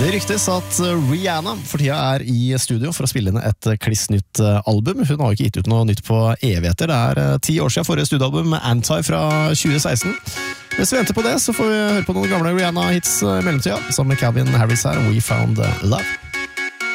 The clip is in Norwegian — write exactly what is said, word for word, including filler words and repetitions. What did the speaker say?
Det ryktes at Rihanna for tida er i studio for å spille inn et kliss nytt album. Hun har ikke gitt ut noe nytt på evigheter. Det er ti år siden forrige studioalbum, Anti fra tjue seksten. Hvis vi venter på det, så får vi høre på noen gamle Rihanna-hits i mellomtida, som med Calvin Harris her, We Found Love.